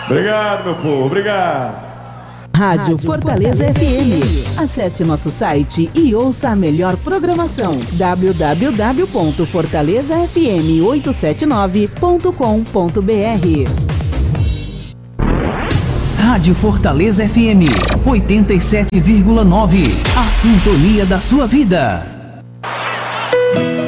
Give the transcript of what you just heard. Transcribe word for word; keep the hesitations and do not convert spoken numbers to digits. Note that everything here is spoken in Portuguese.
Obrigado, meu povo, obrigado. Rádio, Rádio Fortaleza, Fortaleza F M. Acesse o nosso site e ouça a melhor programação. w w w ponto fortaleza f m oito sete nove ponto com ponto b r. Rádio Fortaleza F M oitenta e sete vírgula nove. A sintonia da sua vida.